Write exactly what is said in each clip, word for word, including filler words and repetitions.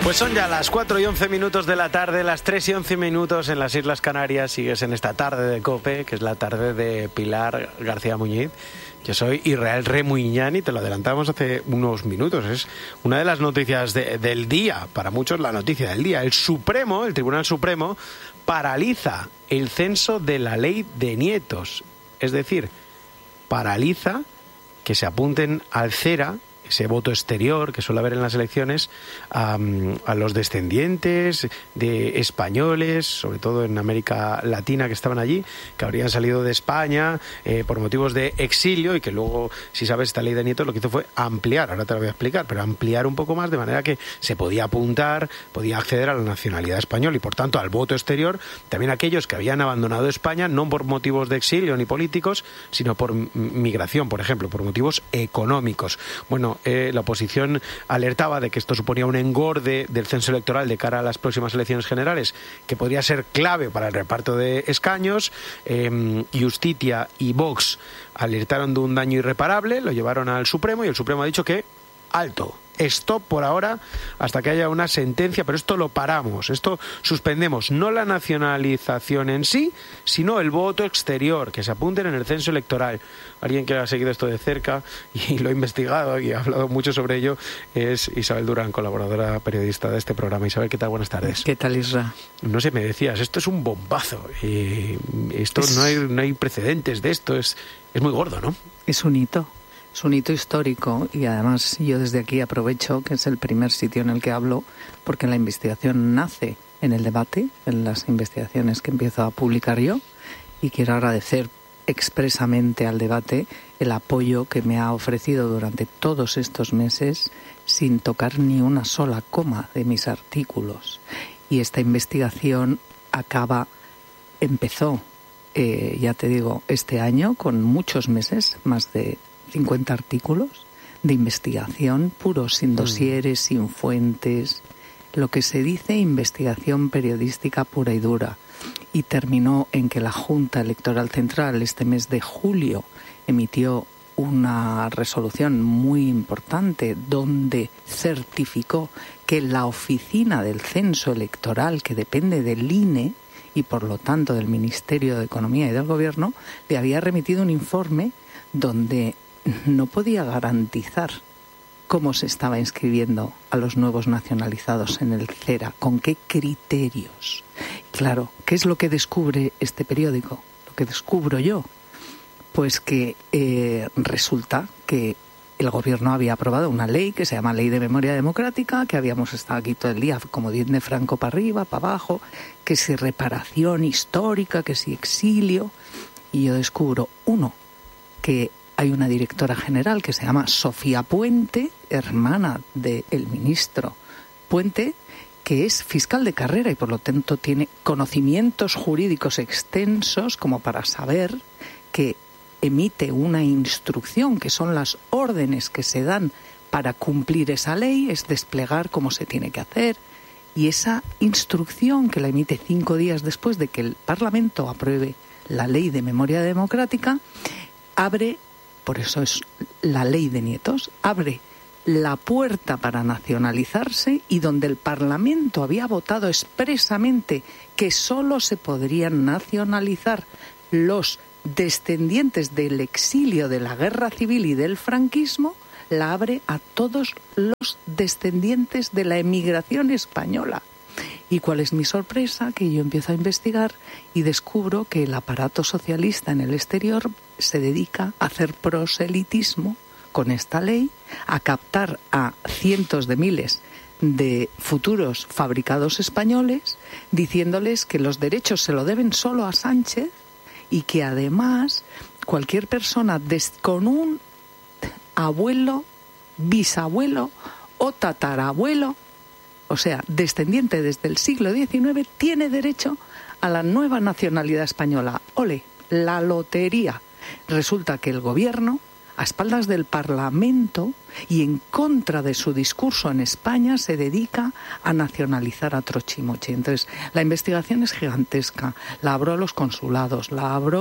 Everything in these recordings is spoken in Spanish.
Pues son ya las cuatro y once minutos de la tarde, las tres y once minutos en las Islas Canarias. Sigues en esta tarde de COPE, que es la tarde de Pilar García Muñiz. Yo soy Israel Remuñán y te lo adelantamos hace unos minutos. Es una de las noticias de, del día, para muchos la noticia del día. El Supremo, el Tribunal Supremo, paraliza el censo de la ley de nietos. Es decir, paraliza que se apunten al CERA, ese voto exterior que suele haber en las elecciones, a, a los descendientes de españoles, sobre todo en América Latina, que estaban allí, que habrían salido de España eh, por motivos de exilio, y que luego, si sabes, esta ley de nietos lo que hizo fue ampliar, ahora te lo voy a explicar, pero ampliar un poco más, de manera que se podía apuntar, podía acceder a la nacionalidad española y, por tanto, al voto exterior, también aquellos que habían abandonado España, no por motivos de exilio ni políticos, sino por migración, por ejemplo, por motivos económicos. Bueno, Eh, la oposición alertaba de que esto suponía un engorde del censo electoral de cara a las próximas elecciones generales, que podría ser clave para el reparto de escaños. Eh, Justitia y Vox alertaron de un daño irreparable, lo llevaron al Supremo y el Supremo ha dicho que alto, stop por ahora hasta que haya una sentencia, pero esto lo paramos, esto suspendemos, no la nacionalización en sí, sino el voto exterior, que se apunten en el censo electoral. Alguien que ha seguido esto de cerca y lo ha investigado y ha hablado mucho sobre ello es Isabel Durán, colaboradora periodista de este programa. Isabel, ¿qué tal? Buenas tardes. ¿Qué tal, Isra? No sé, me decías, esto es un bombazo, y esto es... no hay, no hay precedentes de esto, es, es muy gordo, ¿no? Es un hito. Es un hito histórico y además yo desde aquí aprovecho que es el primer sitio en el que hablo, porque la investigación nace en el debate, en las investigaciones que empiezo a publicar yo, y quiero agradecer expresamente al debate el apoyo que me ha ofrecido durante todos estos meses sin tocar ni una sola coma de mis artículos. Y esta investigación acaba, empezó, eh, ya te digo, este año con muchos meses, más de cincuenta artículos de investigación puros, sin dosieres, mm. sin fuentes, lo que se dice investigación periodística pura y dura. Y terminó en que la Junta Electoral Central este mes de julio emitió una resolución muy importante donde certificó que la oficina del censo electoral, que depende del I N E y por lo tanto del Ministerio de Economía y del Gobierno, le había remitido un informe donde no podía garantizar cómo se estaba inscribiendo a los nuevos nacionalizados en el CERA, con qué criterios. Claro, ¿qué es lo que descubre este periódico? Lo que descubro yo, pues que eh, resulta que el Gobierno había aprobado una ley que se llama Ley de Memoria Democrática, que habíamos estado aquí todo el día como diez de Franco para arriba, para abajo, que si reparación histórica, que si exilio, y yo descubro, uno, que hay una directora general que se llama Sofía Puente, hermana del ministro Puente, que es fiscal de carrera y por lo tanto tiene conocimientos jurídicos extensos como para saber que emite una instrucción, que son las órdenes que se dan para cumplir esa ley, es desplegar cómo se tiene que hacer. Y esa instrucción, que la emite cinco días después de que el Parlamento apruebe la Ley de Memoria Democrática, abre, por eso es la ley de nietos, abre la puerta para nacionalizarse, y donde el Parlamento había votado expresamente que solo se podrían nacionalizar los descendientes del exilio, de la guerra civil y del franquismo, la abre a todos los descendientes de la emigración española. ¿Y cuál es mi sorpresa? Que yo empiezo a investigar y descubro que el aparato socialista en el exterior se dedica a hacer proselitismo con esta ley, a captar a cientos de miles de futuros fabricados españoles, diciéndoles que los derechos se lo deben solo a Sánchez y que además cualquier persona des- con un abuelo, bisabuelo o tatarabuelo, o sea, descendiente desde el siglo diecinueve, tiene derecho a la nueva nacionalidad española. ¡Ole! La lotería. Resulta que el Gobierno, a espaldas del Parlamento y en contra de su discurso en España, se dedica a nacionalizar a trochimoche. Entonces, la investigación es gigantesca. La abro a los consulados, la abro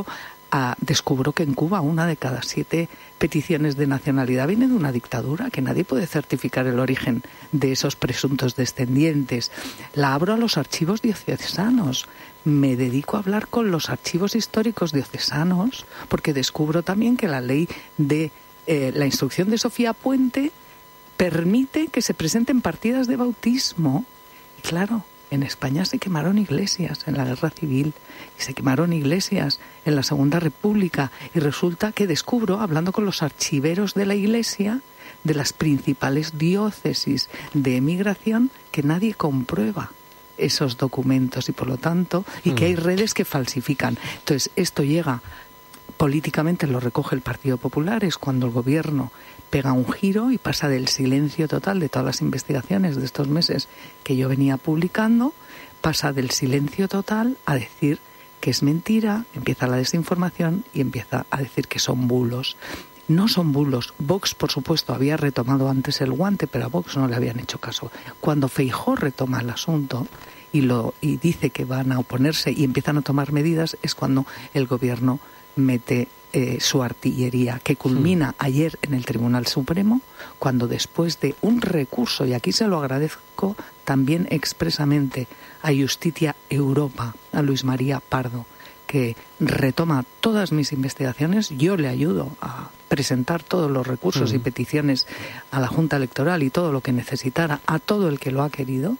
a, descubro que en Cuba una de cada siete peticiones de nacionalidad viene de una dictadura, que nadie puede certificar el origen de esos presuntos descendientes. La abro a los archivos diocesanos. Me dedico a hablar con los archivos históricos diocesanos, porque descubro también que la ley de eh, la instrucción de Sofía Puente permite que se presenten partidas de bautismo. Y claro, en España se quemaron iglesias en la Guerra Civil y se quemaron iglesias en la Segunda República, y resulta que descubro, hablando con los archiveros de la Iglesia, de las principales diócesis de emigración, que nadie comprueba esos documentos y por lo tanto, y que hay redes que falsifican. Entonces, esto llega, políticamente lo recoge el Partido Popular, es cuando el gobierno pega un giro y pasa del silencio total de todas las investigaciones de estos meses que yo venía publicando, pasa del silencio total a decir que es mentira, empieza la desinformación y empieza a decir que son bulos. No son bulos. Vox, por supuesto, había retomado antes el guante, pero a Vox no le habían hecho caso. Cuando Feijóo retoma el asunto y, lo, y dice que van a oponerse y empiezan a tomar medidas, es cuando el gobierno mete eh, su artillería, que culmina ayer en el Tribunal Supremo, cuando después de un recurso, y aquí se lo agradezco también expresamente a Justitia Europa, a Luis María Pardo, que retoma todas mis investigaciones, yo le ayudo a presentar todos los recursos mm. y peticiones a la Junta Electoral y todo lo que necesitara a todo el que lo ha querido,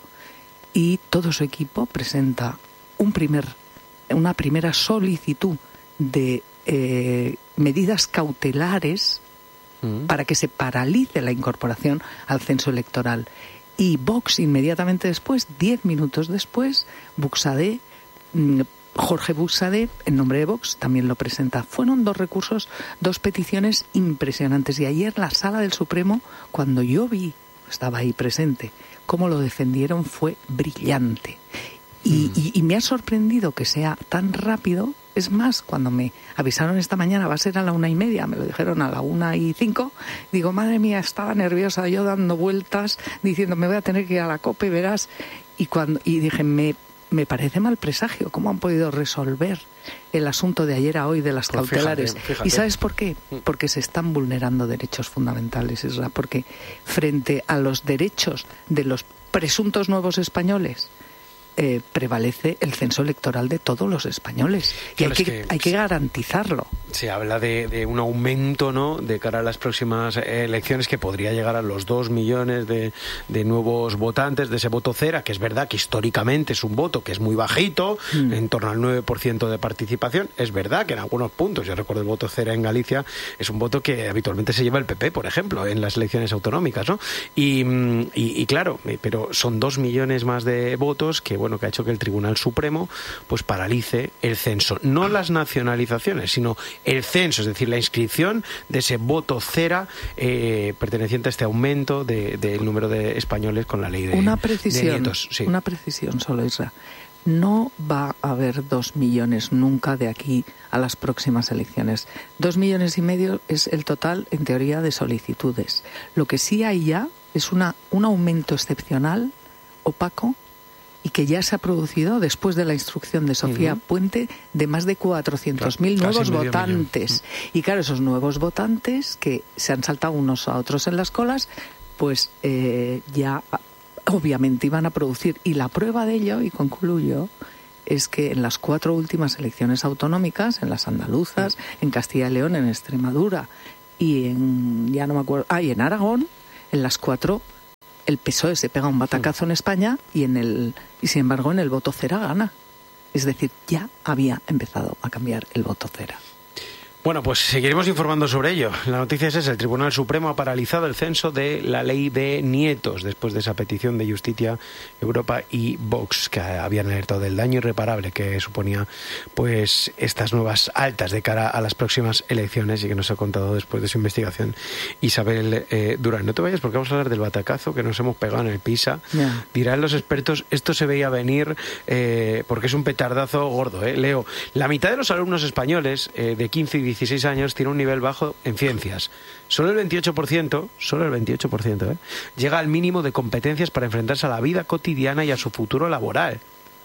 y todo su equipo presenta un primer, una primera solicitud de eh, medidas cautelares mm. para que se paralice la incorporación al censo electoral. Y Vox inmediatamente después, diez minutos después, Buxadé, mm, Jorge Buxadé, en nombre de Vox, también lo presenta. Fueron dos recursos, dos peticiones impresionantes. Y ayer la Sala del Supremo, cuando yo vi, estaba ahí presente, cómo lo defendieron, fue brillante. Y, mm. y, y me ha sorprendido que sea tan rápido. Es más, cuando me avisaron esta mañana, va a ser a la una y media, me lo dijeron a la una y cinco, digo, madre mía, estaba nerviosa, yo dando vueltas, diciendo, me voy a tener que ir a la COPE, verás. Y, cuando, y dije, me... Me parece mal presagio cómo han podido resolver el asunto de ayer a hoy de las pues cautelares. Fíjate, fíjate. ¿Y sabes por qué? Porque se están vulnerando derechos fundamentales, Isra. Porque frente a los derechos de los presuntos nuevos españoles, eh, prevalece el censo electoral de todos los españoles. Y claro, hay, que, que, hay que garantizarlo. Se habla de, de un aumento, ¿no?, de cara a las próximas elecciones, que podría llegar a los dos millones de, de nuevos votantes, de ese voto cera, que es verdad que históricamente es un voto que es muy bajito, mm. en torno al nueve por ciento de participación. Es verdad que en algunos puntos, yo recuerdo el voto cera en Galicia, es un voto que habitualmente se lleva el P P, por ejemplo, en las elecciones autonómicas, ¿no? Y, y, y claro, pero son dos millones más de votos que, bueno, que ha hecho que el Tribunal Supremo pues paralice el censo. No las nacionalizaciones, sino el censo, es decir, la inscripción de ese voto cera eh, perteneciente a este aumento del de, de número de españoles con la ley de, una precisión, de nietos. Sí. Una precisión solo, Isra. No va a haber dos millones nunca de aquí a las próximas elecciones. Dos millones y medio es el total, en teoría, de solicitudes. Lo que sí hay ya es una, un aumento excepcional, opaco, y que ya se ha producido después de la instrucción de Sofía uh-huh. Puente, de más de cuatrocientos mil claro, nuevos votantes. Millón. Y claro, esos nuevos votantes que se han saltado unos a otros en las colas, pues eh, ya obviamente iban a producir. Y la prueba de ello, y concluyo, es que en las cuatro últimas elecciones autonómicas, en las andaluzas, uh-huh. en Castilla y León, en Extremadura y en, ya no me acuerdo, ah, y en Aragón, en las cuatro el P S O E se pega un batacazo en España y en el y sin embargo en el voto cera gana. Es decir, ya había empezado a cambiar el voto cera. Bueno, pues seguiremos informando sobre ello. La noticia es esa: el Tribunal Supremo ha paralizado el censo de la ley de nietos después de esa petición de Justitia Europa y Vox, que habían alertado del daño irreparable que suponía pues estas nuevas altas de cara a las próximas elecciones, y que nos ha contado después de su investigación Isabel eh, Durán. No te vayas, porque vamos a hablar del batacazo que nos hemos pegado en el PISA. Yeah. Dirán los expertos, esto se veía venir eh, porque es un petardazo gordo. ¿eh? Leo, la mitad de los alumnos españoles eh, de quince y dieciséis años tiene un nivel bajo en ciencias. Solo el veintiocho por ciento, solo el veintiocho por ciento, ¿eh? llega al mínimo de competencias para enfrentarse a la vida cotidiana y a su futuro laboral.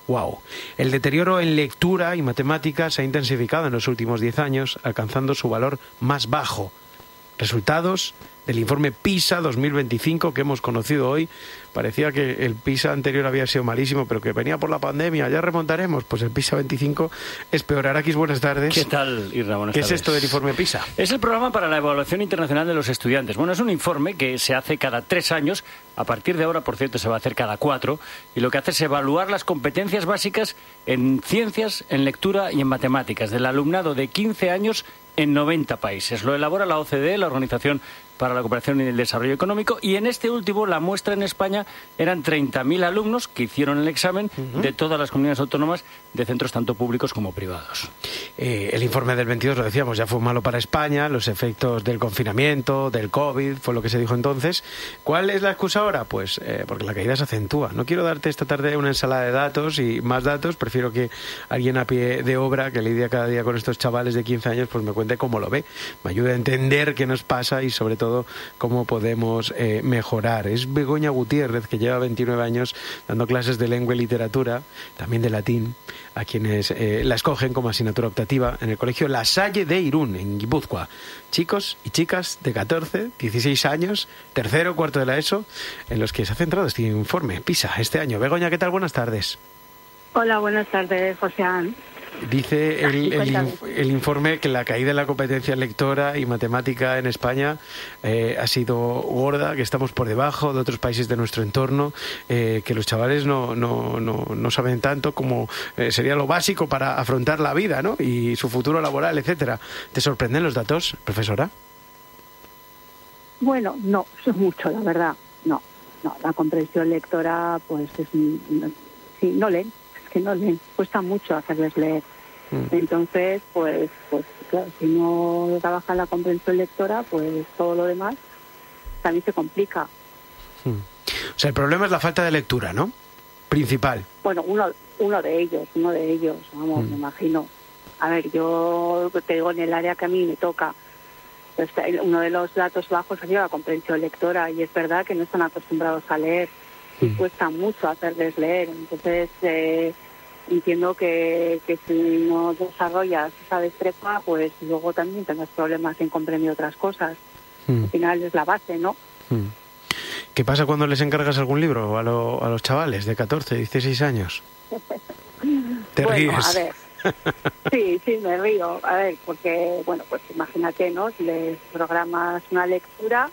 Wow. El deterioro en lectura y matemáticas se ha intensificado en los últimos diez años, alcanzando su valor más bajo. Resultados del informe PISA dos mil veinticinco que hemos conocido hoy. Parecía que el PISA anterior había sido malísimo, pero que venía por la pandemia, ya remontaremos. Pues el PISA veinticinco es peor. Araquis, buenas tardes. ¿Qué tal, Irra? Buenas ¿Qué tardes. es esto del informe PISA? Es el programa para la evaluación internacional de los estudiantes. Bueno, es un informe que se hace cada tres años. A partir de ahora, por cierto, se va a hacer cada cuatro. Y lo que hace es evaluar las competencias básicas en ciencias, en lectura y en matemáticas del alumnado de quince años en noventa países. Lo elabora la O C D E, la Organización para la Cooperación y el Desarrollo Económico, y en este último, la muestra en España, eran treinta mil alumnos que hicieron el examen uh-huh. de todas las comunidades autónomas de centros tanto públicos como privados. Eh, el informe del veintidós, lo decíamos, ya fue malo para España, los efectos del confinamiento, del COVID, fue lo que se dijo entonces. ¿Cuál es la excusa ahora? Pues eh, porque la caída se acentúa. No quiero darte esta tarde una ensalada de datos y más datos, prefiero que alguien a pie de obra, que lidia cada día con estos chavales de quince años, pues me cuente cómo lo ve, me ayude a entender qué nos pasa y sobre todo cómo podemos eh, mejorar. Es Begoña Gutiérrez, que lleva veintinueve años dando clases de lengua y literatura, también de latín, a quienes eh, la escogen como asignatura optativa en el colegio La Salle de Irún, en Guipúzcoa. Chicos y chicas de catorce, dieciséis años, tercero, cuarto de la ESO, en los que se ha centrado este informe PISA este año. Begoña, ¿qué tal? Buenas tardes. Hola, buenas tardes, José Ángel. Dice el, el, el informe que la caída de la competencia lectora y matemática en España eh, ha sido gorda, que estamos por debajo de otros países de nuestro entorno, eh, que los chavales no, no, no, no saben tanto como eh, sería lo básico para afrontar la vida, ¿no? Y su futuro laboral, etcétera. ¿Te sorprenden los datos, profesora? Bueno, no, es mucho, la verdad. No, no, la comprensión lectora, pues es... Sí, no leen. que no leen, cuesta mucho hacerles leer. Mm. Entonces, pues, pues claro, si no trabaja la comprensión lectora, pues todo lo demás también se complica. Mm. O sea, el problema es la falta de lectura, ¿no? Principal. Bueno, uno uno de ellos, uno de ellos, vamos, mm. me imagino. A ver, yo te digo, en el área que a mí me toca, pues, uno de los datos bajos ha sido la comprensión lectora, y es verdad que no están acostumbrados a leer. Y cuesta mucho hacerles leer. Entonces, eh, entiendo que, que si no desarrollas esa destreza, pues luego también tendrás problemas en comprender otras cosas. Mm. Al final es la base, ¿no? Mm. ¿Qué pasa cuando les encargas algún libro a, lo, a los chavales de catorce, dieciséis años? ¿Te bueno, ríes? A ver. Sí, sí, me río. A ver, porque, bueno, pues imagínate, ¿no? Si les programas una lectura...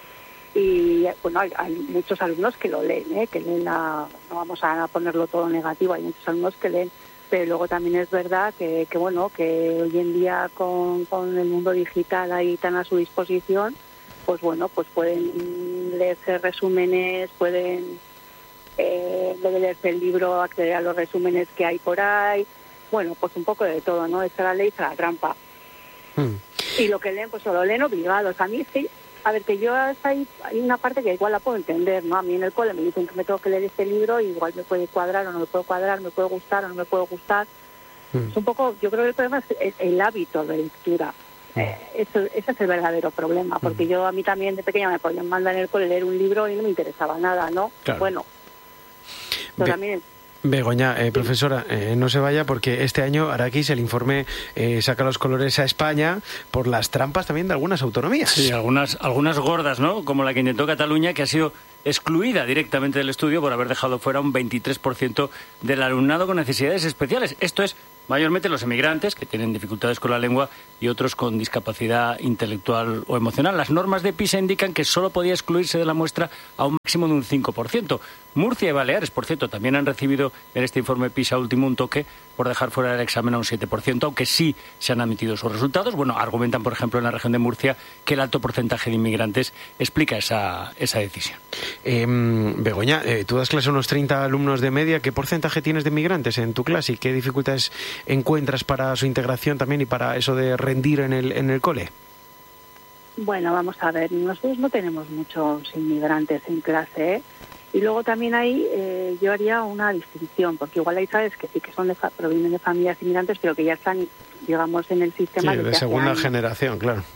Y bueno, hay, hay muchos alumnos que lo leen, ¿eh? que leen la, no vamos a ponerlo todo negativo, hay muchos alumnos que leen, pero luego también es verdad que, que bueno, que hoy en día con, con el mundo digital ahí tan a su disposición, pues bueno, pues pueden leerse resúmenes, pueden eh, leerse el libro, acceder a los resúmenes que hay por ahí, bueno, pues un poco de todo, ¿no? Esa la ley, esa la trampa. Hmm. Y lo que leen, pues lo leen obligados. A mí sí. A ver, que yo hay, hay una parte que igual la puedo entender, ¿no? A mí en el cole me dicen que me tengo que leer este libro y igual me puede cuadrar o no me puede cuadrar, me puede gustar o no me puede gustar. Mm. Es un poco, yo creo que el problema es el, el hábito de lectura. Mm. Eh, eso, ese es el verdadero problema, porque mm. yo a mí también de pequeña me podían mandar en el cole leer un libro y no me interesaba nada, ¿no? Claro. Bueno, pero Be- también... Begoña, eh, profesora, eh, no se vaya porque este año, Araquis, el informe eh, saca los colores a España por las trampas también de algunas autonomías. Sí, algunas, algunas gordas, ¿no? Como la que intentó Cataluña, que ha sido excluida directamente del estudio por haber dejado fuera un veintitrés por ciento del alumnado con necesidades especiales. Esto es mayormente los emigrantes, que tienen dificultades con la lengua, y otros con discapacidad intelectual o emocional. Las normas de PISA indican que solo podía excluirse de la muestra a un máximo de un cinco por ciento. Murcia y Baleares, por cierto, también han recibido en este informe PISA último un toque por dejar fuera del examen a un siete por ciento, aunque sí se han admitido sus resultados. Bueno, argumentan, por ejemplo, en la región de Murcia que el alto porcentaje de inmigrantes explica esa, esa decisión. Eh, Begoña, eh, tú das clase a unos treinta alumnos de media. ¿Qué porcentaje tienes de inmigrantes en tu clase y qué dificultades encuentras para su integración también y para eso de rendir en el, en el cole? Bueno, vamos a ver, nosotros no tenemos muchos inmigrantes en clase, ¿eh? Y luego también ahí eh, yo haría una distinción, porque igual hay sabes que sí que son de fa- provienen de familias inmigrantes, pero que ya están, digamos, en el sistema. Sí, de segunda generación, claro.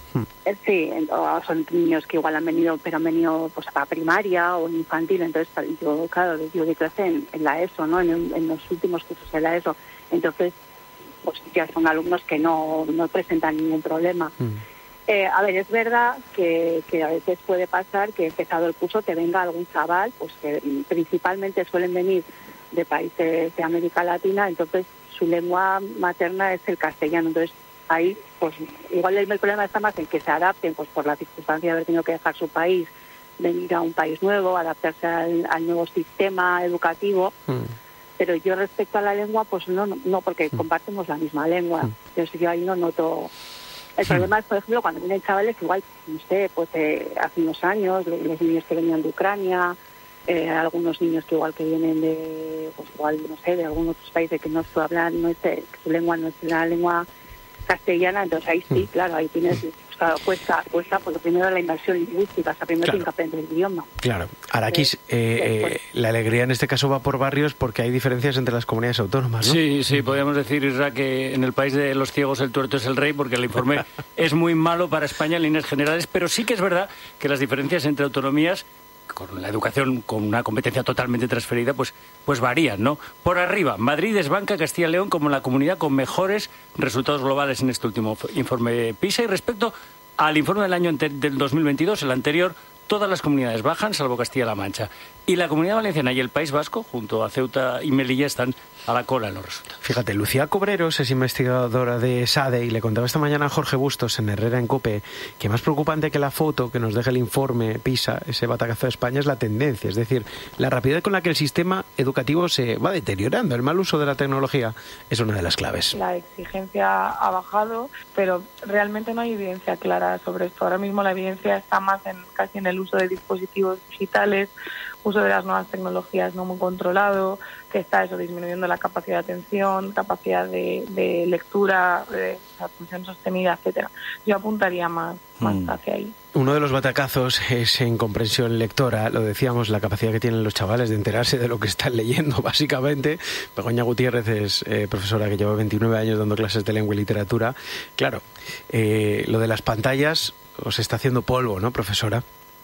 Sí, son niños que igual han venido, pero han venido pues a primaria o infantil, entonces yo, claro, yo di clase en, en la ESO, ¿no? En, en los últimos cursos de la ESO, entonces pues ya son alumnos que no, no presentan ningún problema. Mm. Eh, a ver, es verdad que, que a veces puede pasar que empezado el curso te venga algún chaval, pues que principalmente suelen venir de países de América Latina, entonces su lengua materna es el castellano, entonces ahí, pues igual el, el problema está más en que se adapten, pues por la circunstancia de haber tenido que dejar su país, venir a un país nuevo, adaptarse al, al nuevo sistema educativo. Mm. Pero yo respecto a la lengua, pues no, no, no porque mm. compartimos la misma lengua. Mm. Entonces yo ahí no noto. El mm. problema es, por ejemplo, cuando vienen chavales, igual, no sé, pues eh, hace unos años, los niños que venían de Ucrania, eh, algunos niños que igual que vienen de, pues igual, no sé, de algunos otros países que no su hablan, no es, que su lengua no es la lengua castellana, entonces ahí sí, claro, ahí tienes, claro, cuesta, cuesta, porque primero la inmersión lingüística, o sea, primero tienes que aprender el idioma. Claro, Araquis, eh, eh, la alegría en este caso va por barrios porque hay diferencias entre las comunidades autónomas, ¿no? Sí, sí, podríamos decir, Isra, que en el país de los ciegos el tuerto es el rey, porque el informe es muy malo para España en líneas generales, pero sí que es verdad que las diferencias entre autonomías con la educación, con una competencia totalmente transferida, pues, pues varían, ¿no? Por arriba, Madrid desbanca Castilla y León como la comunidad con mejores resultados globales en este último informe PISA. Y respecto al informe del año del dos mil veintidós, el anterior, todas las comunidades bajan, salvo Castilla-La Mancha. Y la Comunidad Valenciana y el País Vasco, junto a Ceuta y Melilla, están a la cola en los resultados. Fíjate, Lucía Cobreros es investigadora de SADE y le contaba esta mañana a Jorge Bustos en Herrera en COPE que más preocupante que la foto que nos deja el informe PISA, ese batacazo de España, es la tendencia, es decir, la rapidez con la que el sistema educativo se va deteriorando. El mal uso de la tecnología es una de las claves. La exigencia ha bajado, pero realmente no hay evidencia clara sobre esto. Ahora mismo la evidencia está más en casi en el uso de dispositivos digitales, uso de las nuevas tecnologías no muy controlado, que está eso disminuyendo la capacidad de atención, capacidad de, de lectura, de atención sostenida, etcétera. Yo apuntaría más, más mm. hacia ahí. Uno de los batacazos es en comprensión lectora, lo decíamos, la capacidad que tienen los chavales de enterarse de lo que están leyendo, básicamente. Begoña Gutiérrez es eh, profesora que lleva veintinueve años dando clases de lengua y literatura. Claro, eh, lo de las pantallas os está haciendo polvo, ¿no, profesora?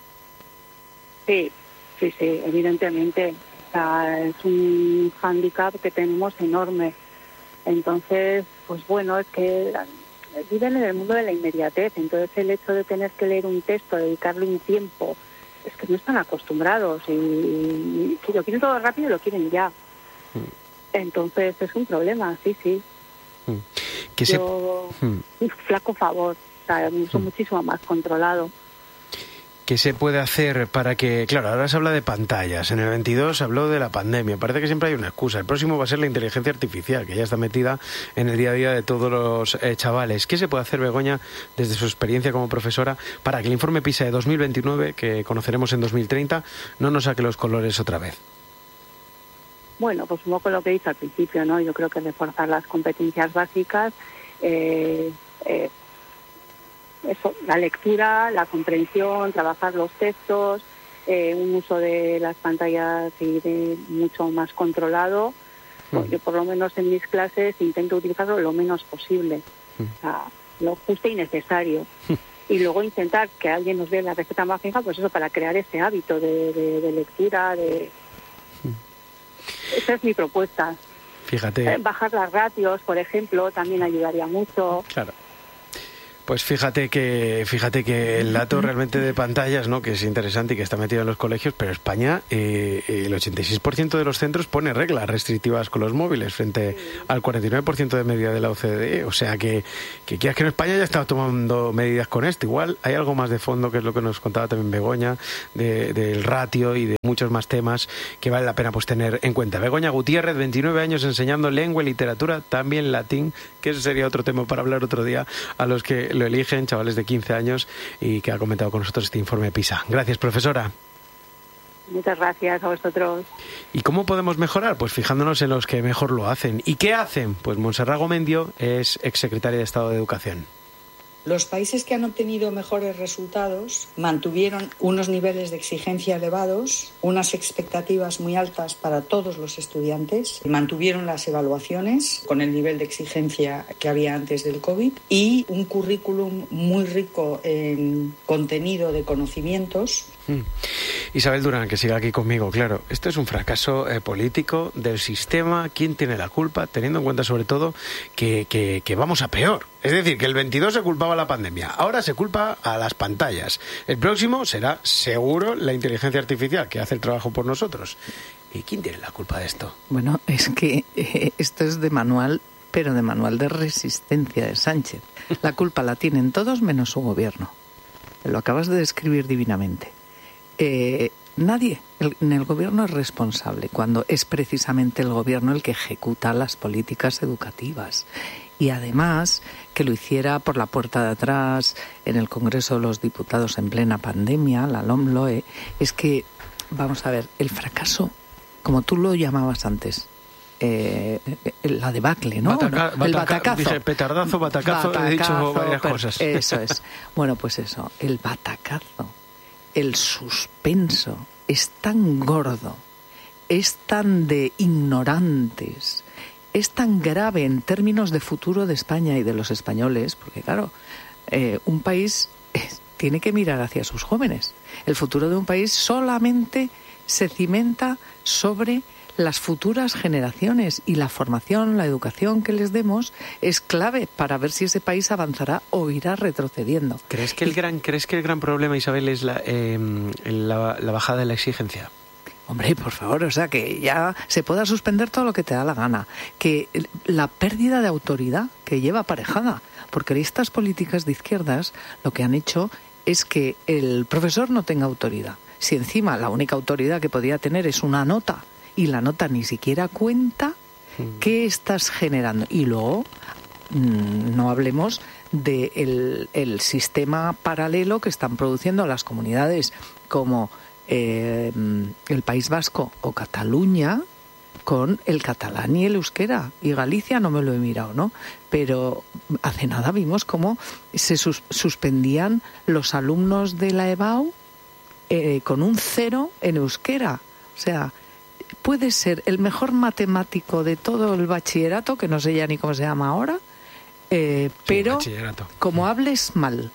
Sí, sí, sí, evidentemente. O sea, es un hándicap que tenemos enorme. Entonces, pues bueno, es que viven en el mundo de la inmediatez. Entonces, el hecho de tener que leer un texto, dedicarle un tiempo, es que no están acostumbrados y, y, y lo quieren todo rápido y lo quieren ya. Mm. Entonces, es un problema, sí, sí. Mm. ¿Qué Yo, se... mm. un flaco favor. O sea, uso mm. muchísimo más controlado. ¿Qué se puede hacer para que... Claro, ahora se habla de pantallas. En el veintidós se habló de la pandemia. Parece que siempre hay una excusa. El próximo va a ser la inteligencia artificial, que ya está metida en el día a día de todos los eh, chavales. ¿Qué se puede hacer, Begoña, desde su experiencia como profesora, para que el informe PISA de dos mil veintinueve, que conoceremos en dos mil treinta, no nos saque los colores otra vez? Bueno, pues un poco lo que he dicho al principio, ¿no? Yo creo que reforzar las competencias básicas... Eh, eh, Eso, la lectura, la comprensión, trabajar los textos, eh, un uso de las pantallas y de mucho más controlado. Mm. Yo por lo menos en mis clases intento utilizarlo lo menos posible, mm. o sea, lo justo y necesario. Mm. Y luego intentar que alguien nos dé la receta mágica, pues eso, para crear ese hábito de, de, de lectura. de mm. Esa es mi propuesta. Fíjate. Eh, bajar las ratios, por ejemplo, también ayudaría mucho. Claro. Pues fíjate que fíjate que el dato realmente de pantallas, ¿no?, que es interesante y que está metido en los colegios, pero España, eh, el ochenta y seis por ciento de los centros pone reglas restrictivas con los móviles frente sí. al cuarenta y nueve por ciento de media de la O C D E. O sea que, que quieras que en España ya está tomando medidas con esto. Igual hay algo más de fondo, que es lo que nos contaba también Begoña, de, del ratio y de muchos más temas que vale la pena pues tener en cuenta. Begoña Gutiérrez, veintinueve años enseñando lengua y literatura, también latín, que ese sería otro tema para hablar otro día, a los que lo eligen, chavales de quince años, y que ha comentado con nosotros este informe PISA. Gracias, profesora. Muchas gracias a vosotros. ¿Y cómo podemos mejorar? Pues fijándonos en los que mejor lo hacen. ¿Y qué hacen? Pues Montserrat Gomendio es exsecretaria de Estado de Educación. Los países que han obtenido mejores resultados mantuvieron unos niveles de exigencia elevados, unas expectativas muy altas para todos los estudiantes, mantuvieron las evaluaciones con el nivel de exigencia que había antes del COVID y un currículum muy rico en contenido de conocimientos. Mm. Isabel Durán, que siga aquí conmigo, claro, esto es un fracaso eh, político del sistema. ¿Quién tiene la culpa? Teniendo en cuenta sobre todo que, que, que vamos a peor. Es decir, que el veintidós se culpaba a la pandemia, ahora se culpa a las pantallas. El próximo será seguro la inteligencia artificial, que hace el trabajo por nosotros. ¿Y quién tiene la culpa de esto? Bueno, es que eh, esto es de manual, pero de manual de resistencia de Sánchez. La culpa la tienen todos menos su gobierno. Lo acabas de describir divinamente. Eh, nadie el, en el gobierno es responsable cuando es precisamente el gobierno el que ejecuta las políticas educativas. Y además que lo hiciera por la puerta de atrás en el Congreso de los Diputados en plena pandemia, la LOMLOE, es que, vamos a ver, el fracaso, como tú lo llamabas antes, eh, la debacle, ¿no? Bataca, el bataca, batacazo. Dije petardazo, batacazo, batacazo, he dicho varias pero, cosas. Eso es. Bueno, pues eso, el batacazo, el suspenso, es tan gordo, es tan de ignorantes, es tan grave en términos de futuro de España y de los españoles, porque claro, eh, un país eh, tiene que mirar hacia sus jóvenes. El futuro de un país solamente se cimenta sobre las futuras generaciones y la formación, la educación que les demos es clave para ver si ese país avanzará o irá retrocediendo. ¿Crees que el gran, ¿crees que el gran problema, Isabel, es la, eh, la, la bajada de la exigencia? Hombre, por favor, o sea, que ya se pueda suspender todo lo que te da la gana. Que la pérdida de autoridad que lleva aparejada, porque estas políticas de izquierdas lo que han hecho es que el profesor no tenga autoridad. Si encima la única autoridad que podía tener es una nota y la nota ni siquiera cuenta, ¿qué estás generando? Y luego mmm, no hablemos del el sistema paralelo que están produciendo las comunidades como Eh, el País Vasco o Cataluña con el catalán y el euskera. Y Galicia no me lo he mirado, ¿no? Pero hace nada vimos cómo se sus- suspendían los alumnos de la EBAU eh, con un cero en euskera. O sea, puede ser el mejor matemático de todo el bachillerato, que no sé ya ni cómo se llama ahora, eh, pero sí, como hables mal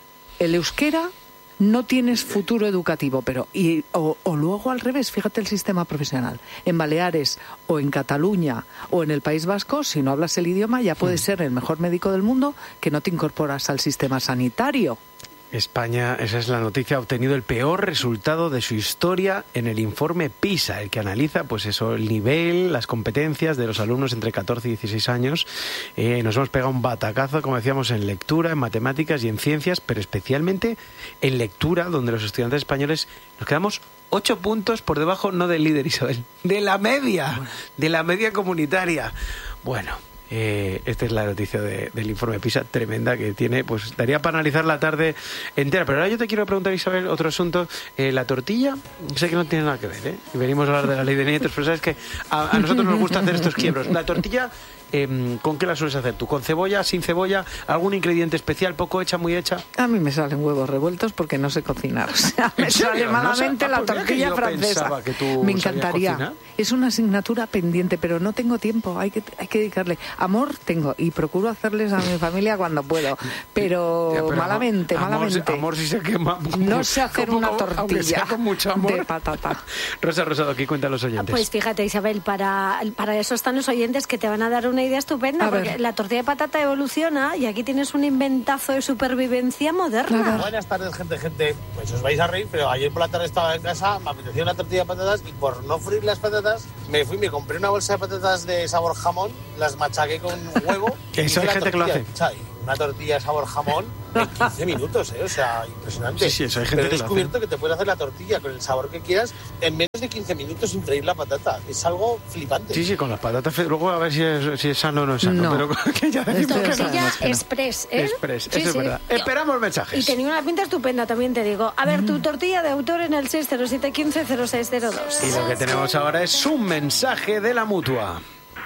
el euskera, no tienes futuro educativo, pero y o, o luego al revés, fíjate el sistema profesional. En Baleares o en Cataluña o en el País Vasco, si no hablas el idioma, ya puedes ser el mejor médico del mundo, que no te incorporas al sistema sanitario. España, esa es la noticia, ha obtenido el peor resultado de su historia en el informe PISA, el que analiza, pues eso, el nivel, las competencias de los alumnos entre catorce y dieciséis años. Eh, nos hemos pegado un batacazo, como decíamos, en lectura, en matemáticas y en ciencias, pero especialmente en lectura, donde los estudiantes españoles nos quedamos ocho puntos por debajo, no del líder, Isabel, de la media, de la media comunitaria. Bueno. Eh, esta es la noticia de, del informe PISA tremenda que tiene, pues daría para analizar la tarde entera. Pero ahora yo te quiero preguntar, Isabel, otro asunto. Eh, la tortilla, sé que no tiene nada que ver, ¿eh? Y venimos a hablar de la ley de nietos, pero sabes que a, a nosotros nos gusta hacer estos quiebros. La tortilla, eh, ¿con qué la sueles hacer tú? ¿Con cebolla, sin cebolla? ¿Algún ingrediente especial, poco hecha, muy hecha? A mí me salen huevos revueltos porque no sé cocinar. O sea, me sale malamente la tortilla francesa. Me encantaría. Es una asignatura pendiente, pero no tengo tiempo. Hay que, hay que dedicarle. Amor tengo y procuro hacerles a mi familia cuando puedo, pero, ya, pero malamente, amor, malamente. Amor si se quema. No sé hacer una tortilla con mucho amor. De patata. Rosa Rosado, aquí cuentan los oyentes. Pues fíjate, Isabel, para, para eso están los oyentes que te van a dar una idea estupenda, a porque ver. La tortilla de patata evoluciona y aquí tienes un inventazo de supervivencia moderna. Buenas tardes, gente, gente. Pues os vais a reír, pero ayer por la tarde estaba en casa, me apeteció una tortilla de patatas y por no freír las patatas, me fui, me compré una bolsa de patatas de sabor jamón, las machaqué con huevo. Eso hay gente que lo hace. ¿Sabes? Una tortilla de sabor jamón en quince minutos, ¿eh? O sea, impresionante. Sí, sí, eso hay gente Pero he que lo descubierto hace. que te puedes hacer la tortilla con el sabor que quieras en menos de quince minutos sin freír la patata. Es algo flipante. Sí, sí, con las patatas. Luego a ver si es, si es sano o no es sano. No. Pero que ya decimos que Tortilla express, ¿eh? Express, Sí, eso sí. es verdad. Esperamos mensajes. Y tenía una pinta estupenda, también te digo. A ver, tu tortilla de autor en el seis cero siete uno cinco cero seis cero dos. Y lo que tenemos ahora es un mensaje de la Mutua. Sí.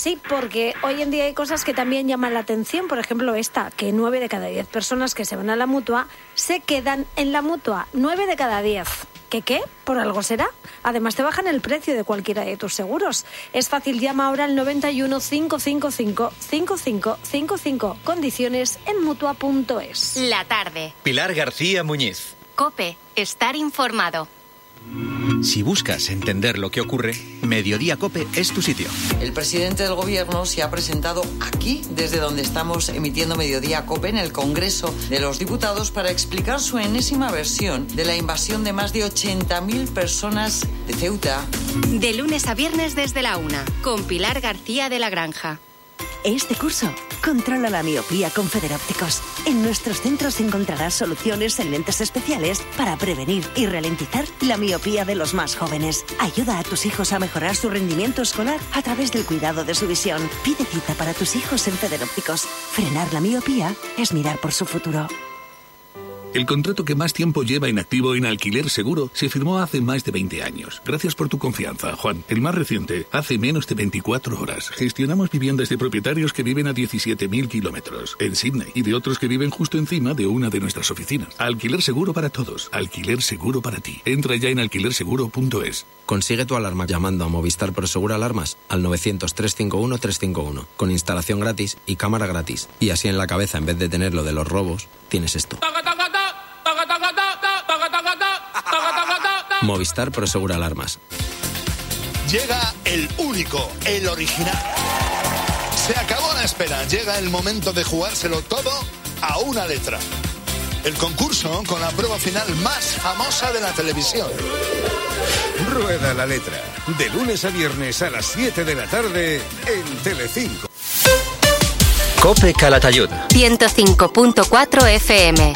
Sí, porque hoy en día hay cosas que también llaman la atención. Por ejemplo, esta, que nueve de cada diez personas que se van a la Mutua se quedan en la Mutua. Nueve de cada diez. ¿Qué qué? Por algo será. Además, te bajan el precio de cualquiera de tus seguros. Es fácil, llama ahora al noventa y uno, cinco cinco cinco, cinco cinco cinco cinco. Condiciones en mutua punto es. La tarde. Pilar García Muñiz. COPE. Estar informado. Si buscas entender lo que ocurre, Mediodía COPE es tu sitio. El presidente del gobierno se ha presentado aquí, desde donde estamos emitiendo Mediodía COPE, en el Congreso de los Diputados, para explicar su enésima versión de la invasión de más de ochenta mil personas de Ceuta. De lunes a viernes desde la una, con Pilar García de la Granja. Este curso, controla la miopía con Federópticos. En nuestros centros encontrarás soluciones en lentes especiales para prevenir y ralentizar la miopía de los más jóvenes. Ayuda a tus hijos a mejorar su rendimiento escolar a través del cuidado de su visión. Pide cita para tus hijos en Federópticos. Frenar la miopía es mirar por su futuro. El contrato que más tiempo lleva inactivo en Alquiler Seguro se firmó hace más de veinte años. Gracias por tu confianza, Juan. El más reciente, hace menos de veinticuatro horas. Gestionamos viviendas de propietarios que viven a diecisiete mil kilómetros en Sydney y de otros que viven justo encima de una de nuestras oficinas. Alquiler Seguro para todos. Alquiler Seguro para ti. Entra ya en alquiler seguro punto es. Consigue tu alarma llamando a Movistar Prosegur Alarmas al novecientos, trescientos cincuenta y uno, trescientos cincuenta y uno, con instalación gratis y cámara gratis. Y así en la cabeza, en vez de tener lo de los robos, tienes esto. Movistar Prosegur Alarmas. Llega el único, el original. Se acabó la espera. Llega el momento de jugárselo todo a una letra. El concurso con la prueba final más famosa de la televisión. Rueda la letra. De lunes a viernes a las siete de la tarde en Telecinco. COPE Calatayud. ciento cinco punto cuatro F M.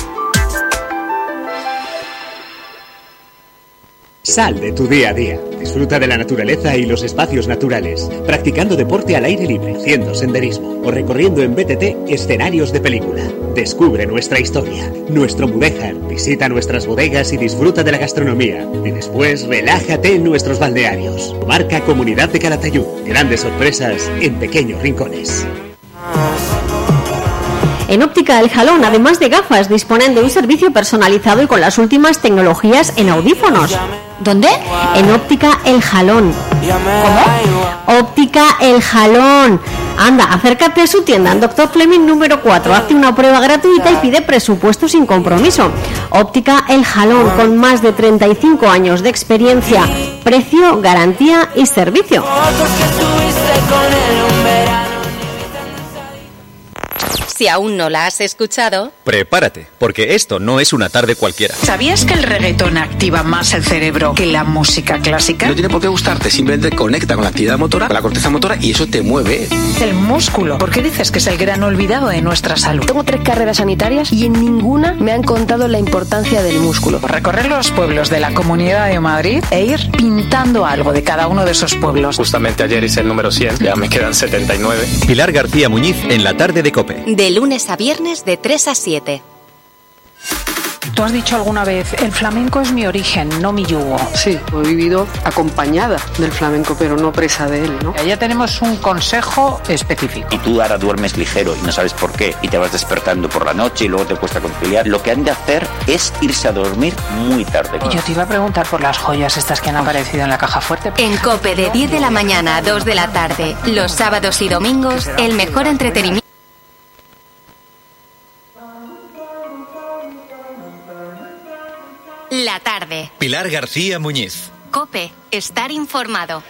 Sal de tu día a día. Disfruta de la naturaleza y los espacios naturales, practicando deporte al aire libre, haciendo senderismo o recorriendo en B T T escenarios de película. Descubre nuestra historia, nuestro Mudéjar, visita nuestras bodegas y disfruta de la gastronomía. Y después relájate en nuestros balnearios. Marca Comunidad de Calatayud. Grandes sorpresas en pequeños rincones. En Óptica El Jalón, además de gafas, disponen de un servicio personalizado y con las últimas tecnologías en audífonos. ¿Dónde? En Óptica El Jalón. ¿Cómo? Óptica El Jalón. Anda, acércate a su tienda en Doctor Fleming número cuatro. Hazte una prueba gratuita y pide presupuesto sin compromiso. Óptica El Jalón, con más de treinta y cinco años de experiencia. Precio, garantía y servicio. Si aún no la has escuchado, prepárate, porque esto no es una tarde cualquiera. ¿Sabías que el reggaetón activa más el cerebro que la música clásica? No tiene por qué gustarte, simplemente conecta con la actividad motora, con la corteza motora, y eso te mueve. El músculo. ¿Por qué dices que es el gran olvidado de nuestra salud? Tengo tres carreras sanitarias y en ninguna me han contado la importancia del músculo. Recorrer los pueblos de la Comunidad de Madrid e ir pintando algo de cada uno de esos pueblos. Justamente ayer hice el número cien, ya me quedan setenta y nueve. Pilar García Muñiz en la tarde de COPE. De lunes a viernes de tres a siete. Tú has dicho alguna vez, el flamenco es mi origen, no mi yugo. Sí, he vivido acompañada del flamenco, pero no presa de él, ¿no? Ya tenemos un consejo específico. Y tú ahora duermes ligero y no sabes por qué, y te vas despertando por la noche y luego te cuesta conciliar. Lo que han de hacer es irse a dormir muy tarde. Y yo te iba a preguntar por las joyas estas que han aparecido en la caja fuerte. En COPE, de diez de la mañana a dos de la tarde, los sábados y domingos, el mejor entretenimiento. La tarde. Pilar García Muñiz. COPE. Estar informado.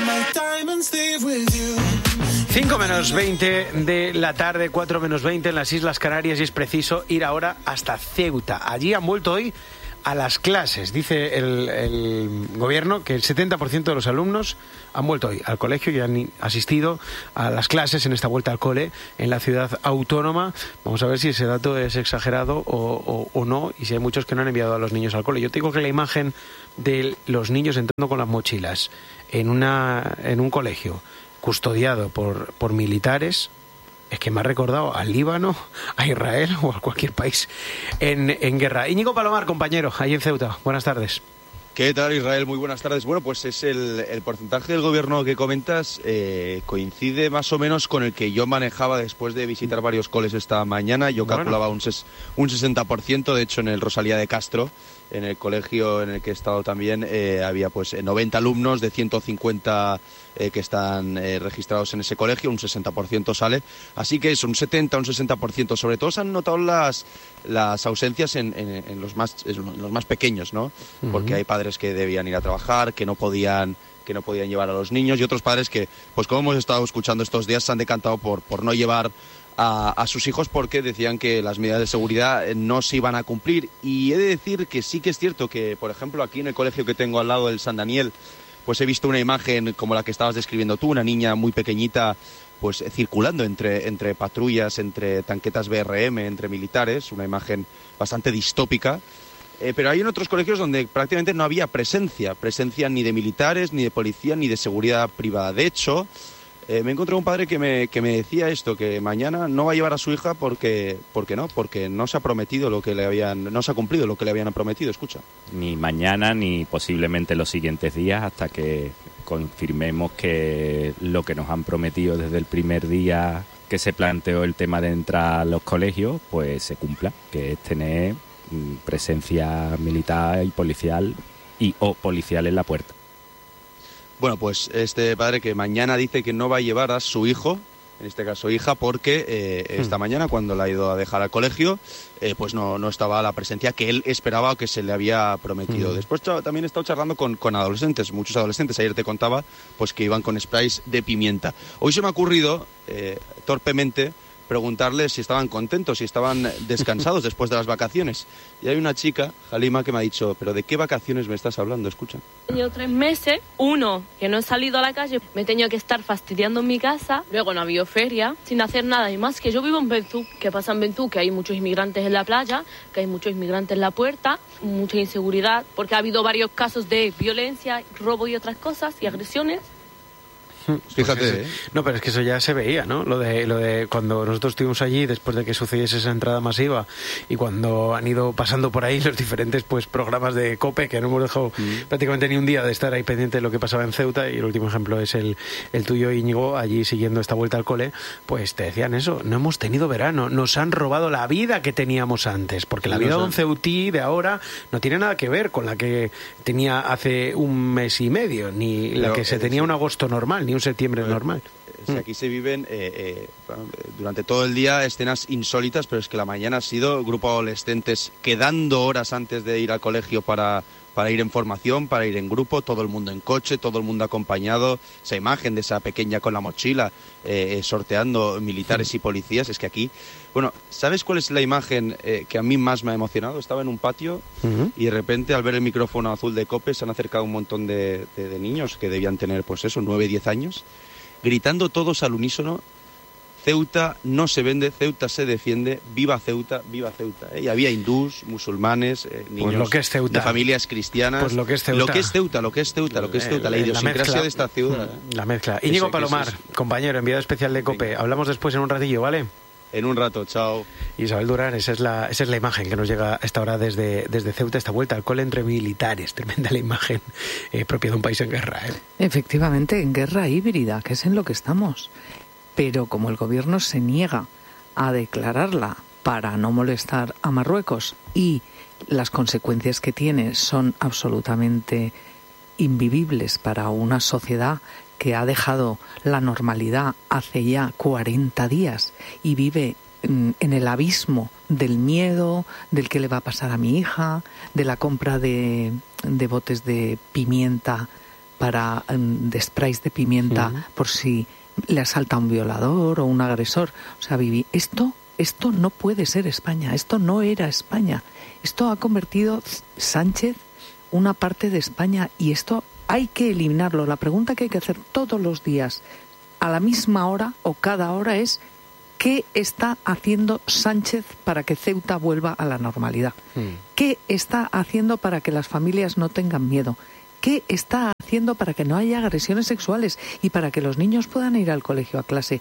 cinco menos veinte de la tarde, cuatro menos veinte en las Islas Canarias, y es preciso ir ahora hasta Ceuta. Allí han vuelto hoy a las clases. Dice el, el gobierno que el setenta por ciento de los alumnos han vuelto hoy al colegio y han asistido a las clases en esta vuelta al cole en la ciudad autónoma. Vamos a ver si ese dato es exagerado o, o, o no, y si hay muchos que no han enviado a los niños al cole. Yo te digo que la imagen de los niños entrando con las mochilas en, una, en un colegio custodiado por, por militares es que me ha recordado al Líbano, a Israel o a cualquier país en, en guerra. Íñigo Palomar, compañero, ahí en Ceuta. Buenas tardes. ¿Qué tal, Israel? Muy buenas tardes. Bueno, pues es el, el porcentaje del gobierno que comentas eh, coincide más o menos con el que yo manejaba después de visitar varios coles esta mañana. Yo Bueno. calculaba un, ses, un sesenta por ciento, de hecho en el Rosalía de Castro, en el colegio en el que he estado también, eh, había pues noventa alumnos de ciento cincuenta eh, que están eh, registrados en ese colegio, un sesenta por ciento sale. Así que es un setenta, un sesenta por ciento. Sobre todo se han notado las, las ausencias en, en, en, los más, en los más pequeños, ¿no? Porque hay padres que debían ir a trabajar, que no podían que no podían llevar a los niños, y otros padres que, pues como hemos estado escuchando estos días, se han decantado por, por no llevar a, a sus hijos porque decían que las medidas de seguridad no se iban a cumplir. Y he de decir que sí que es cierto que, por ejemplo, aquí en el colegio que tengo al lado del San Daniel, pues he visto una imagen como la que estabas describiendo tú, una niña muy pequeñita pues circulando entre, entre patrullas, entre tanquetas B R M, entre militares, una imagen bastante distópica. Eh, pero hay en otros colegios donde prácticamente no había presencia, presencia ni de militares, ni de policía, ni de seguridad privada. De hecho, eh, me encontré un padre que me, que me decía esto, que mañana no va a llevar a su hija porque, porque no, porque no se ha prometido lo que le habían, no se ha cumplido lo que le habían prometido. Escucha. Ni mañana ni posiblemente los siguientes días hasta que confirmemos que lo que nos han prometido desde el primer día que se planteó el tema de entrar a los colegios, pues se cumpla, que es tener presencia militar y policial y o policial en la puerta. Bueno, pues este padre que mañana dice que no va a llevar a su hijo, en este caso hija, porque eh, esta hmm. mañana cuando la ha ido a dejar al colegio, eh, pues no, no estaba la presencia que él esperaba o que se le había prometido. Hmm. Después también he estado charlando con, con adolescentes, muchos adolescentes. Ayer te contaba pues que iban con sprays de pimienta. Hoy se me ha ocurrido, eh, torpemente, preguntarles si estaban contentos, si estaban descansados después de las vacaciones. Y hay una chica, Halima, que me ha dicho, ¿pero de qué vacaciones me estás hablando? Escucha. He tenido tres meses, uno, que no he salido a la calle, me he tenido que estar fastidiando en mi casa, luego no ha habido feria, sin hacer nada. Y más que yo vivo en Bentú. ¿Qué pasa en Bentú? Que hay muchos inmigrantes en la playa, que hay muchos inmigrantes en la puerta, mucha inseguridad, porque ha habido varios casos de violencia, robo y otras cosas, y agresiones. Fíjate, pues ¿eh? No, pero es que eso ya se veía, ¿no? Lo de, lo de cuando nosotros estuvimos allí, después de que sucediese esa entrada masiva, y cuando han ido pasando por ahí los diferentes pues programas de COPE, que no hemos dejado mm. prácticamente ni un día de estar ahí pendiente de lo que pasaba en Ceuta, y el último ejemplo es el, el tuyo, Íñigo, allí siguiendo esta vuelta al cole, pues te decían eso, no hemos tenido verano, nos han robado la vida que teníamos antes, porque la vida de un ceutí de ahora no tiene nada que ver con la que tenía hace un mes y medio, ni la que se tenía un agosto normal, ni un septiembre bueno, normal. Si aquí se viven eh, eh, durante todo el día escenas insólitas, pero es que la mañana ha sido grupo de adolescentes quedando horas antes de ir al colegio para, para ir en formación, para ir en grupo, todo el mundo en coche, todo el mundo acompañado. Esa imagen de esa pequeña con la mochila eh, sorteando militares y policías, es que aquí... Bueno, ¿sabes cuál es la imagen eh, que a mí más me ha emocionado? Estaba en un patio uh-huh. y de repente al ver el micrófono azul de COPE se han acercado un montón de, de, de niños que debían tener, pues eso, nueve, diez años, gritando todos al unísono: Ceuta no se vende, Ceuta se defiende, viva Ceuta, viva Ceuta. ¿eh? Y había hindús, musulmanes, eh, niños pues lo que es Ceuta. de familias cristianas. Pues lo que es Ceuta. Lo que es Ceuta, lo que es Ceuta, lo que es Ceuta, la, la idiosincrasia mezcla, de esta ciudad. La mezcla. Íñigo Ese, Palomar, es compañero, enviado especial de COPE. Venga. Hablamos después en un ratillo, ¿vale? En un rato, chao. Isabel Durán, esa es la, esa es la imagen que nos llega a esta hora desde, desde Ceuta, esta vuelta al cole entre militares. Tremenda la imagen eh, propia de un país en guerra. ¿eh? Efectivamente, en guerra híbrida, que es en lo que estamos. Pero como el gobierno se niega a declararla para no molestar a Marruecos y las consecuencias que tiene son absolutamente invivibles para una sociedad que ha dejado la normalidad hace ya cuarenta días y vive en, en el abismo del miedo, del qué le va a pasar a mi hija, de la compra de, de botes de pimienta, para de sprays de pimienta uh-huh. por si le asalta un violador o un agresor. O sea, viví esto, esto no puede ser España, esto no era España. Esto ha convertido Sánchez una parte de España y esto hay que eliminarlo. La pregunta que hay que hacer todos los días, a la misma hora o cada hora, es ¿qué está haciendo Sánchez para que Ceuta vuelva a la normalidad? Mm. ¿Qué está haciendo para que las familias no tengan miedo? ¿Qué está haciendo para que no haya agresiones sexuales y para que los niños puedan ir al colegio a clase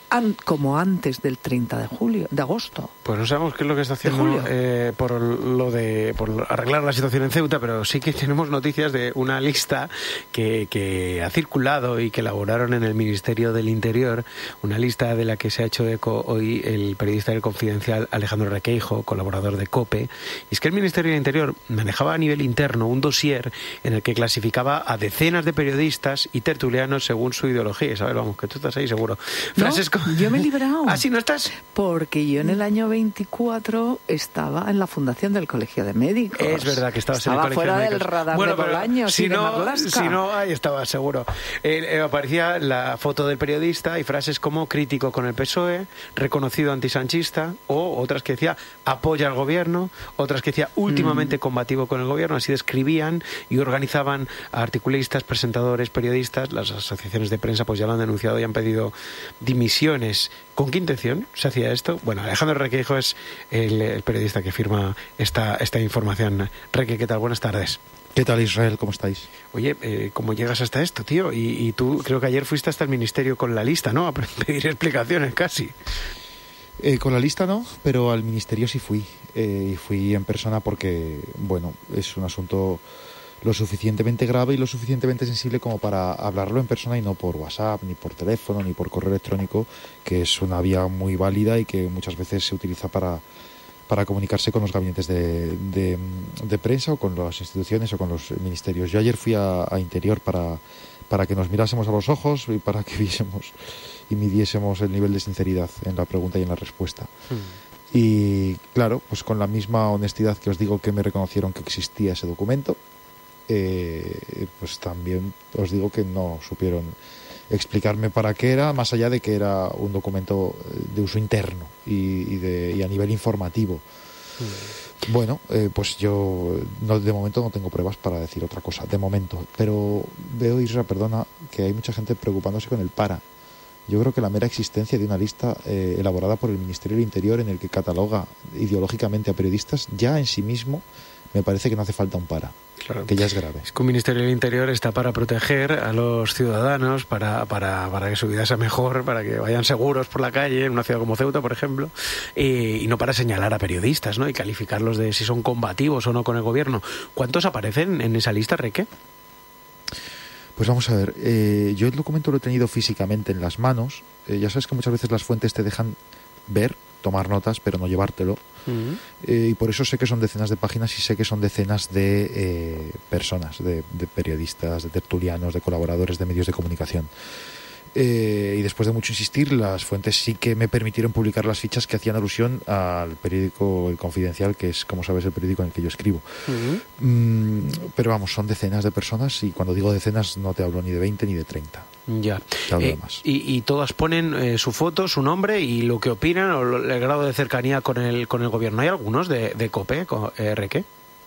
an, como antes del treinta de julio, de agosto. Pues no sabemos qué es lo que está haciendo eh, por lo de por arreglar la situación en Ceuta, pero sí que tenemos noticias de una lista que, que ha circulado y que elaboraron en el Ministerio del Interior, una lista de la que se ha hecho eco hoy el periodista del Confidencial Alejandro Requeijo, colaborador de COPE. Y es que el Ministerio del Interior manejaba a nivel interno un dossier en el que clasificaba a decenas de periodistas y tertulianos según su ideología. ¿Sabes? Vamos, que tú estás ahí seguro. Frases No, yo me he librado. ¿Ah, sí, no estás? Porque yo en el año veinticuatro estaba en la fundación del Colegio de Médicos. Es verdad que estabas estaba en el Colegio fuera de Médicos. del radar bueno, de Bolaños si y de no, Marlaska. Si no, ahí estaba seguro. Eh, eh, aparecía la foto del periodista y frases como crítico con el P S O E, reconocido antisanchista, o otras que decía apoya al gobierno, otras que decía últimamente mm. combativo con el gobierno. Así describían y organizaban a articulistas, presentadores, periodistas. Las asociaciones de prensa pues ya lo han denunciado y han pedido dimisiones. ¿Con qué intención se hacía esto? Bueno, Alejandro Requeijo es el, el periodista que firma esta, esta información. Reque, ¿qué tal? Buenas tardes. ¿Qué tal, Israel? ¿Cómo estáis? Oye, eh, ¿cómo llegas hasta esto, tío? Y, y tú creo que ayer fuiste hasta el ministerio con la lista, ¿no? A pedir explicaciones casi. Eh, con la lista no, pero al ministerio sí fui. Eh, y fui en persona porque, bueno, es un asunto lo suficientemente grave y lo suficientemente sensible como para hablarlo en persona y no por WhatsApp, ni por teléfono, ni por correo electrónico, que es una vía muy válida y que muchas veces se utiliza para... para comunicarse con los gabinetes de, de, de prensa o con las instituciones o con los ministerios. Yo ayer fui a, a Interior para, para que nos mirásemos a los ojos y para que viésemos y midiésemos el nivel de sinceridad en la pregunta y en la respuesta. Hmm. Y claro, pues con la misma honestidad que os digo que me reconocieron que existía ese documento, eh, pues también os digo que no supieron explicarme para qué era, más allá de que era un documento de uso interno y, y, de, y a nivel informativo. Mm. Bueno, eh, pues yo no, de momento no tengo pruebas para decir otra cosa, de momento. Pero veo, Isra, perdona, que hay mucha gente preocupándose con el para. Yo creo que la mera existencia de una lista eh, elaborada por el Ministerio del Interior en el que cataloga ideológicamente a periodistas, ya en sí mismo me parece que no hace falta un para. Claro. Que ya es grave. Es que un Ministerio del Interior está para proteger a los ciudadanos, para, para, para que su vida sea mejor, para que vayan seguros por la calle, en una ciudad como Ceuta, por ejemplo, y, y no para señalar a periodistas, ¿no? Y calificarlos de si son combativos o no con el gobierno. ¿Cuántos aparecen en esa lista, Reque? Pues vamos a ver, eh, yo el documento lo he tenido físicamente en las manos. Eh, ya sabes que muchas veces las fuentes te dejan ver, tomar notas, pero no llevártelo. Uh-huh. Eh, y por eso sé que son decenas de páginas y sé que son decenas de eh, personas, de, de periodistas, de tertulianos, de colaboradores de medios de comunicación. Eh, y después de mucho insistir, las fuentes sí que me permitieron publicar las fichas que hacían alusión al periódico El Confidencial, que es, como sabes, el periódico en el que yo escribo. Uh-huh. Mm, pero vamos, son decenas de personas y cuando digo decenas no te hablo ni de veinte ni de treinta. Ya. Te hablo eh, de más. Y, y todas ponen eh, su foto, su nombre y lo que opinan o lo, el grado de cercanía con el con el gobierno. ¿Hay algunos de, de COPE, con, eh, Reque?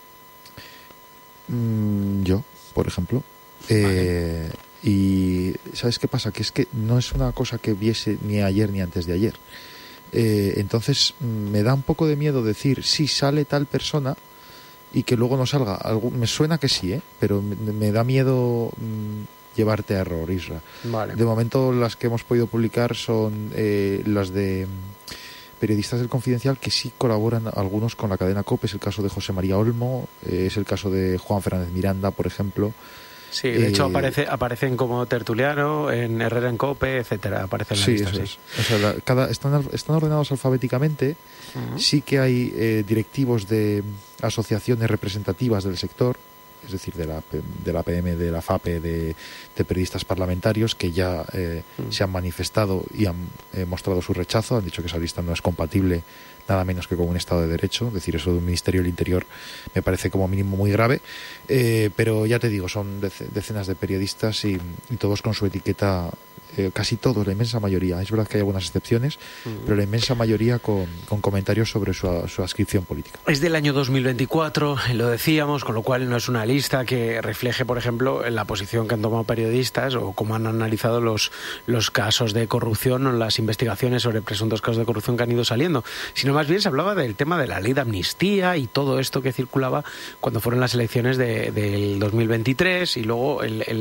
Mm, yo, por ejemplo. Eh, vale. Y ¿sabes qué pasa? Que es que no es una cosa que viese ni ayer ni antes de ayer. Eh, entonces me da un poco de miedo decir sí sale tal persona y que luego no salga. Algo, me suena que sí, ¿eh? Pero me, me da miedo mmm, llevarte a error, Isra. Vale. De momento las que hemos podido publicar son eh, las de periodistas del Confidencial que sí colaboran algunos con la cadena COPE. Es el caso de José María Olmo, eh, es el caso de Juan Fernández Miranda, por ejemplo. Sí, de hecho eh, aparece, aparecen como tertuliano en Herrera en COPE, etcétera. Aparecen en sí, la lista, eso sí. es. O sea, la, cada, están, están ordenados alfabéticamente. Uh-huh. Sí que hay eh, directivos de asociaciones representativas del sector, es decir, de la, de la P M, de la FAPE, de, de periodistas parlamentarios que ya eh, uh-huh. se han manifestado y han eh, mostrado su rechazo, han dicho que esa lista no es compatible nada menos que con un Estado de Derecho. Decir eso de un Ministerio del Interior me parece como mínimo muy grave, eh, pero ya te digo, son decenas de periodistas y, y todos con su etiqueta, eh, casi todos, la inmensa mayoría. Es verdad que hay algunas excepciones, uh-huh. pero la inmensa mayoría con, con comentarios sobre su, su adscripción política. Es del año dos mil veinticuatro, lo decíamos, con lo cual no es una lista que refleje, por ejemplo, la posición que han tomado periodistas o cómo han analizado los, los casos de corrupción o las investigaciones sobre presuntos casos de corrupción que han ido saliendo, sino más bien se hablaba del tema de la ley de amnistía y todo esto que circulaba cuando fueron las elecciones de, del dos mil veintitrés y luego el, el